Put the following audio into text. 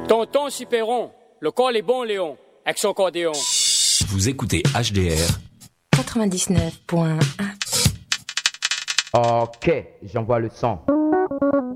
Tonton Ciperon, le col est bon, Léon, avec son cordéon. Vous écoutez HDR 99.1. Ok, j'envoie le son.